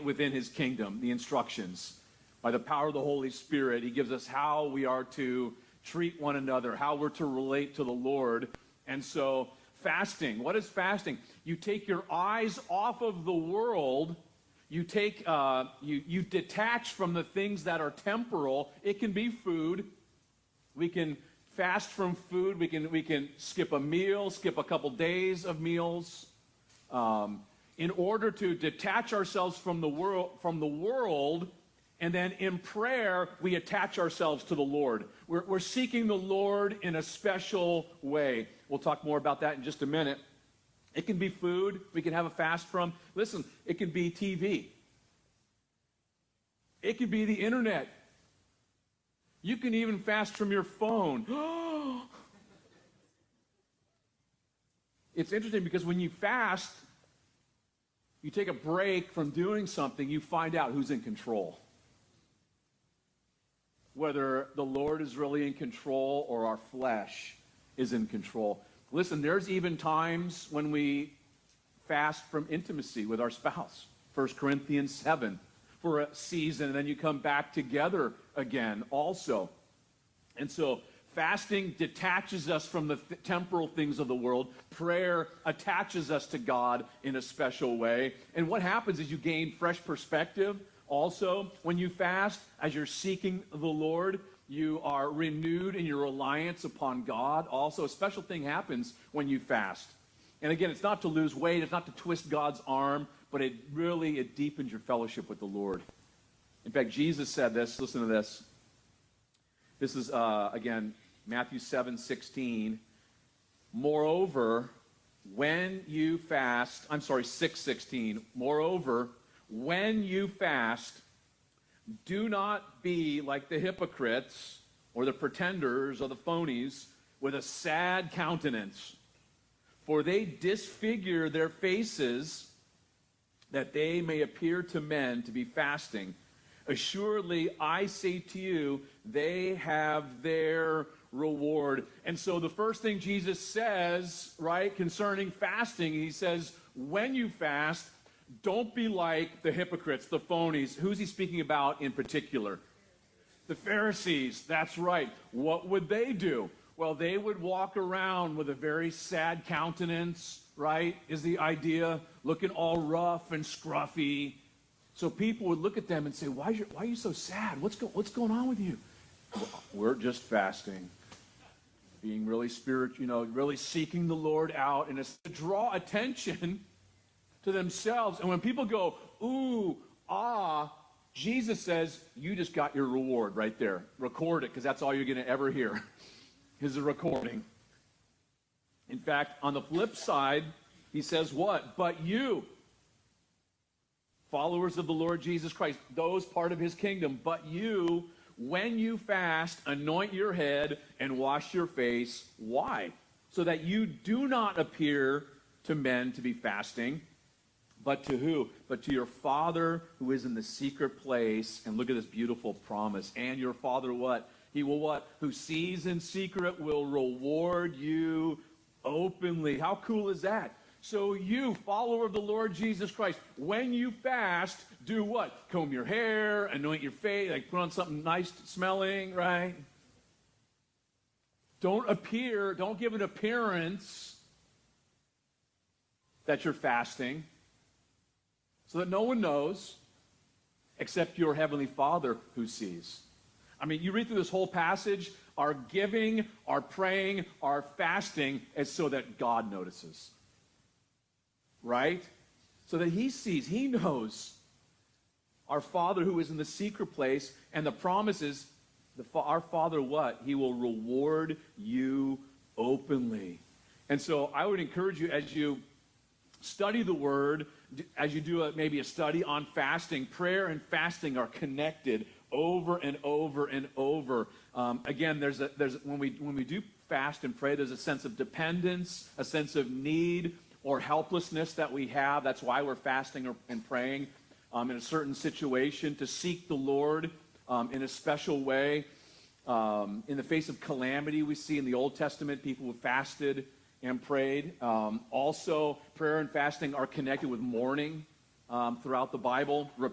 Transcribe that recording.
within his kingdom, the instructions. By the power of the Holy Spirit, he gives us how we are to treat one another, how we're to relate to the Lord. And so fasting, what is fasting? You take your eyes off of the world. You detach from the things that are temporal. It can be food. We can fast from food. We can skip a meal, skip a couple days of meals, in order to detach ourselves from the world. And then in prayer, we attach ourselves to the Lord. We're seeking the Lord in a special way. We'll talk more about that in just a minute. It can be food we can have a fast from. Listen, it can be TV. It can be the internet. You can even fast from your phone. It's interesting because when you fast, you take a break from doing something, you find out who's in control. Whether the Lord is really in control or our flesh is in control. Listen, there's even times when we fast from intimacy with our spouse. 1 Corinthians 7, for a season, and then you come back together again also. And so fasting detaches us from the temporal things of the world. Prayer attaches us to God in a special way. And what happens is you gain fresh perspective. Also, when you fast, as you're seeking the Lord, you are renewed in your reliance upon God. Also, a special thing happens when you fast. And again, it's not to lose weight, it's not to twist God's arm, but it deepens your fellowship with the Lord. In fact, Jesus said this, listen to this. This is, again, Matthew 7:16. Moreover, when you fast, 6:16. Moreover, when you fast, do not be like the hypocrites or the pretenders or the phonies with a sad countenance, for they disfigure their faces that they may appear to men to be fasting. Assuredly, I say to you, they have their reward. And so the first thing Jesus says, right, concerning fasting, he says, when you fast, don't be like the hypocrites, the phonies. Who's he speaking about in particular? The Pharisees, that's right. What would they do? Well, they would walk around with a very sad countenance, right, is the idea, looking all rough and scruffy. So people would look at them and say, why are you so sad? What's going on with you? We're just fasting. Being really spiritual, really seeking the Lord out, and it's to draw attention to themselves. And when people go, ooh, ah, Jesus says, you just got your reward right there. Record it, because that's all you're going to ever hear is a recording. In fact, on the flip side, he says what? But you, followers of the Lord Jesus Christ, those part of his kingdom, but you, when you fast, anoint your head and wash your face. Why? So that you do not appear to men to be fasting, but to who? But to your Father who is in the secret place. And look at this beautiful promise. And your Father what? He will what? Who sees in secret will reward you openly. How cool is that? So you, follower of the Lord Jesus Christ, when you fast, do what? Comb your hair, anoint your face, like put on something nice smelling, right? Don't give an appearance that you're fasting, so that no one knows except your heavenly Father who sees. I mean, you read through this whole passage, our giving, our praying, our fasting is so that God notices. Right? So that he sees, he knows. Our Father who is in the secret place, and the promise is, our Father what? He will reward you openly. And so I would encourage you, as you study the Word, as you do maybe a study on fasting, prayer and fasting are connected over and over and over. Again, there's when we do fast and pray, there's a sense of dependence, a sense of need or helplessness that we have. That's why we're fasting and praying in a certain situation, to seek the Lord in a special way. In the face of calamity, we see in the Old Testament people who fasted and prayed. Also, prayer and fasting are connected with mourning throughout the Bible.